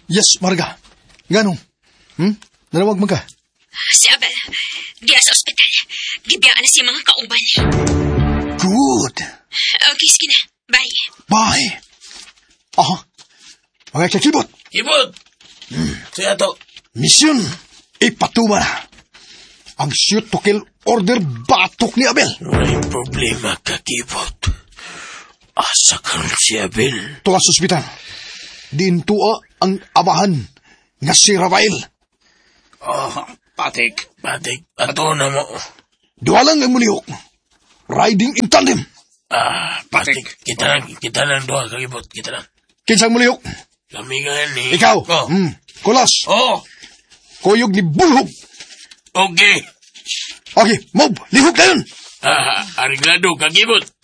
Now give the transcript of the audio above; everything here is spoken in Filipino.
Yes, Marga. Ganong? Nanawag man ka? Si Abel, diya sa ospital. Gibiyaan na si mga kauban. Good. Okay, sige na. Bye. Bye. Aha. Mga kakibot. Kibot! Siya to. Mission. Ipatuma na. Ang shoot to kill order batok ni Abel. May problema ka, Kibot. Asa ka si Abel? Tuwa sa ospital. Dintua ang amahan nga si Rafael. Patik. Ato na mo. Dua lang ang mulihok. Riding in tandem. Patik. Kita lang doa, Kibot. Kita lang. Kinsang mulihok? Lamigan ni... Ikaw. Oh. Kulas. Oh. Kuyog ni Bulhog. Okay. Okay, move. Lihok na yun. Ariglado, Kibot.